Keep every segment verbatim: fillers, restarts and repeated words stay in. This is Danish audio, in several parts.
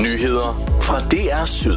Nyheder fra D R Syd.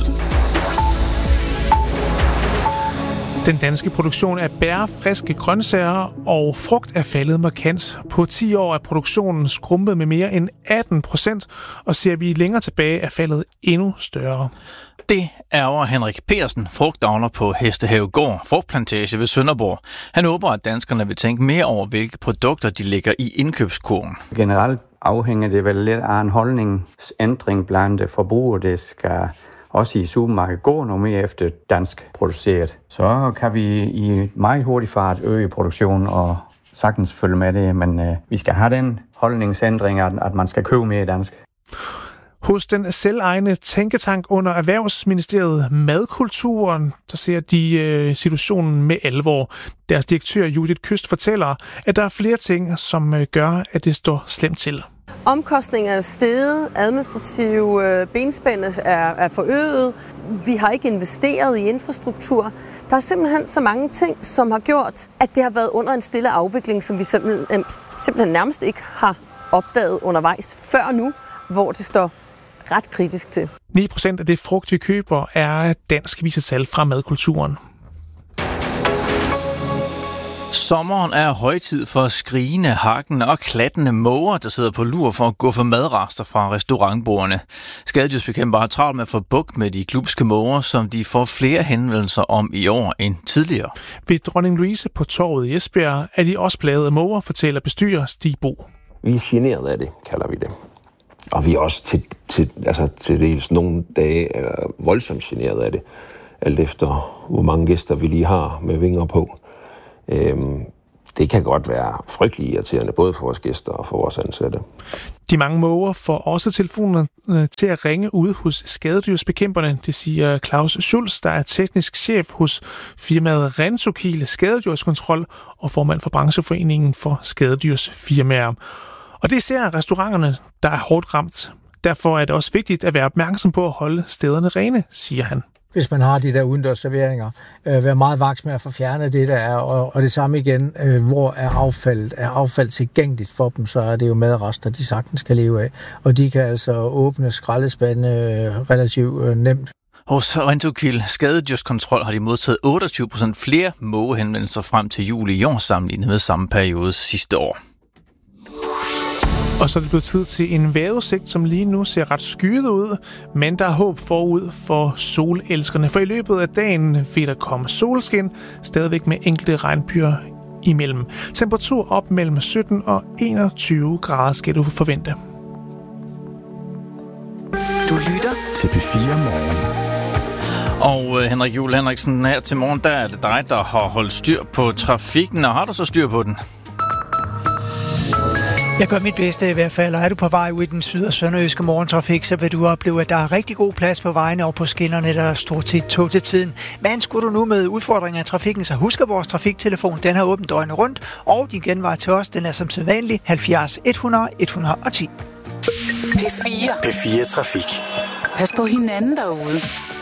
Den danske produktion af bær, friske grøntsager og frugt er faldet markant. På ti år er produktionen skrumpet med mere end atten procent, og ser vi længere tilbage er faldet endnu større. Det ærger Henrik Petersen, frugtavler på Hestehavegård Frugtplantage ved Sønderborg. Han håber, at danskerne vil tænke mere over, hvilke produkter de lægger i indkøbskurven. Generelt afhænger det vel lidt af en holdningsændring blandt forbrugere, det skal også i supermarkedet gå noget mere efter dansk produceret. Så kan vi i meget hurtig fart øge produktionen og sagtens følge med det, men øh, vi skal have den holdningsændring, at, at man skal købe mere dansk. Hos den selvejende tænketank under Erhvervsministeriet Madkulturen, der ser de øh, situationen med alvor. Deres direktør Judith Kyst fortæller, at der er flere ting, som øh, gør, at det står slemt til. Omkostninger er steget, administrative øh, benspænd er, er forøget, vi har ikke investeret i infrastruktur. Der er simpelthen så mange ting, som har gjort, at det har været under en stille afvikling, som vi simpelthen, simpelthen nærmest ikke har opdaget undervejs før nu, hvor det står ret kritisk til. ni procent af det frugt, vi køber, er dansk, viser tal fra Madkulturen. Sommeren er højtid for skrigende, hakkende og klattende måger, der sidder på lur for at gå for madrester fra restaurantbordene. Skadedyrsbekæmpere har travlt med at få bugt med de glubske måger, som de får flere henvendelser om i år end tidligere. Ved Dronning Louise på torvet i Esbjerg er de også plaget af måger, fortæller bestyrer Stig Bo. Vi er generet af det, kalder vi det. Og vi er også til, til, altså til dels nogle dage er voldsomt generet af det, alt efter hvor mange gæster vi lige har med vinger på. Øhm, det kan godt være frygtelig irriterende, både for vores gæster og for vores ansatte. De mange måger får også telefonerne til at ringe ude hos skadedyrsbekæmperne, det siger Claus Schulz, der er teknisk chef hos firmaet Rentokil Skadedyrskontrol og formand for brancheforeningen for skadedyrsfirmaer. Og det er især restauranterne, der er hårdt ramt. Derfor er det også vigtigt at være opmærksom på at holde stederne rene, siger han. Hvis man har de der udendørs serveringer, øh, være meget vaks med at få fjernet det, der er, og, og det samme igen, øh, hvor er affaldet? Er affald tilgængeligt for dem, så er det jo madrester, de sagtens kan leve af. Og de kan altså åbne skraldespande øh, relativt øh, nemt. Hos Rentokil Skadedyrskontrol har de modtaget otteogtyve procent flere mågehenvendelser frem til juli i år, sammenlignet med samme periode sidste år. Og så er det blevet tid til en vejrudsigt, som lige nu ser ret skyet ud, men der er håb forud for solelskerne. For i løbet af dagen vil der komme solskin, stadigvæk med enkelte regnbyger imellem. Temperatur op mellem sytten og enogtyve grader skal du forvente. Du lytter til P fire Morgen. Og uh, Henrik Juhl Henriksen, her til morgen, der er det dig, der har holdt styr på trafikken, og har du så styr på den? Jeg gør mit bedste i hvert fald, og er du på vej ud i den syd- og sønderjyske morgentrafik, så vil du opleve, at der er rigtig god plads på vejene og på skinnerne, der er stort set tog til tiden. Men skulle du nu med udfordringer af trafikken, så husk at vores trafiktelefon, den har åbent døgnet rundt, og din genvej til os, den er som sædvanlig halvfjerds hundrede et hundrede og ti. P fire. P fire Trafik. Pas på hinanden derude.